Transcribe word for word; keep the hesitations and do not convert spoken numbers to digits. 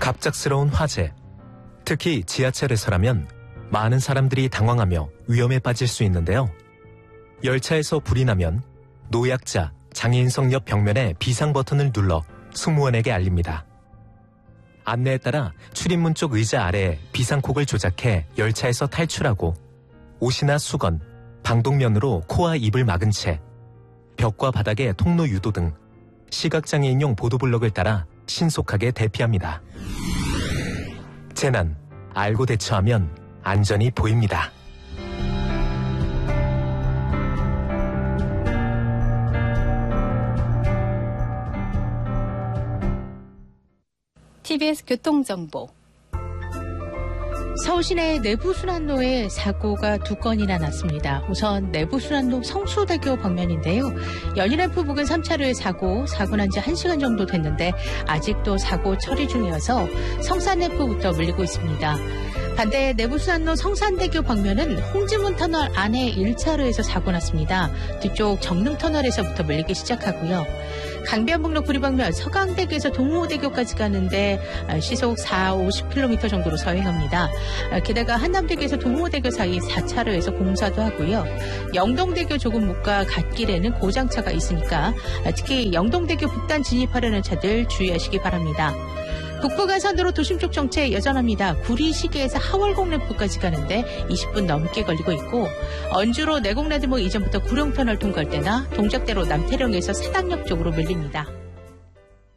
갑작스러운 화재. 특히 지하철에서라면 많은 사람들이 당황하며 위험에 빠질 수 있는데요. 열차에서 불이 나면 노약자, 장애인석 옆 벽면에 비상 버튼을 눌러 승무원에게 알립니다. 안내에 따라 출입문 쪽 의자 아래에 비상콕을 조작해 열차에서 탈출하고 옷이나 수건, 방독면으로 코와 입을 막은 채 벽과 바닥에 통로 유도 등 시각장애인용 보도블럭을 따라 신속하게 대피합니다. 재난, 알고 대처하면 안전이 보입니다. 티비에스 교통정보. 서울 시내 내부순환로에 사고가 두 건이나 났습니다. 우선 내부순환로 성수대교 방면인데요. 연인램프 부근 삼 차로의 사고, 사고 난 지 한 시간 정도 됐는데 아직도 사고 처리 중이어서 성산램프부터 밀리고 있습니다. 반대 내부순환로 성산대교 방면은 홍지문 터널 안에 일 차로에서 사고 났습니다. 뒤쪽 정릉터널에서부터 밀리기 시작하고요. 강변북로 구리방면 서강대교에서 동호대교까지 가는데 시속 사, 오십 킬로미터 정도로 서행합니다. 게다가 한남대교에서 동호대교 사이 사 차로에서 공사도 하고요. 영동대교 조금목과 갓길에는 고장차가 있으니까 특히 영동대교 북단 진입하려는 차들 주의하시기 바랍니다. 북부간선도로 도심 쪽 정체 여전합니다. 구리 시계에서 하월곡램프까지 가는데 이십 분 넘게 걸리고 있고, 언주로 내곡레드모 이전부터 구룡터널 통과할 때나 동작대로 남태령에서 사당역 쪽으로 밀립니다.